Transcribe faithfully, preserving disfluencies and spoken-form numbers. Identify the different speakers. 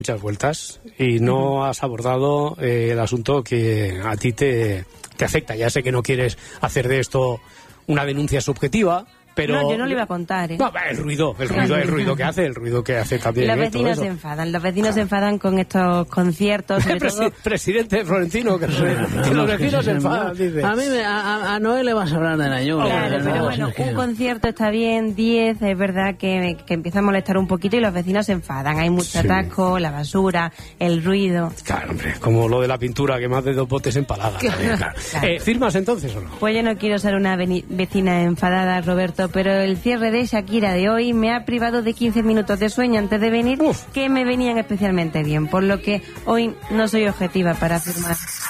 Speaker 1: muchas vueltas y no uh-huh. has abordado eh, el asunto que a ti te, te afecta. Ya sé que no quieres hacer de esto una denuncia subjetiva, pero...
Speaker 2: No, yo no le iba a contar, ¿eh?
Speaker 1: No, el ruido, el ruido, el ruido que hace, el ruido que hace también.
Speaker 2: Los
Speaker 1: ¿eh?
Speaker 2: vecinos se enfadan, los vecinos se enfadan con estos conciertos, sobre
Speaker 1: Presi-
Speaker 2: todo...
Speaker 1: Presidente Florentino, que, se,
Speaker 3: no,
Speaker 1: que
Speaker 3: no,
Speaker 1: los
Speaker 3: que
Speaker 1: vecinos se
Speaker 3: se
Speaker 1: enfadan, dice.
Speaker 3: A mí, me, a, a Noé le vas a hablar de la lluvia.
Speaker 2: Claro,
Speaker 3: no,
Speaker 2: pero
Speaker 3: no,
Speaker 2: bueno,
Speaker 3: es que
Speaker 2: un
Speaker 3: no.
Speaker 2: concierto está bien, diez, es verdad que, que empieza a molestar un poquito y los vecinos se enfadan. Hay mucho
Speaker 1: Sí.
Speaker 2: atasco, la basura, el ruido.
Speaker 1: Claro, hombre, como lo de la pintura, que más de dos botes empaladas. También, claro.
Speaker 2: Claro.
Speaker 1: Eh, ¿Firmas entonces o no?
Speaker 2: Pues yo no quiero ser una veni- vecina enfadada, Roberto, pero el cierre de Shakira de hoy me ha privado de quince minutos de sueño antes de venir,
Speaker 1: Uf.
Speaker 2: que me venían especialmente bien, por lo que hoy no soy objetiva para firmar.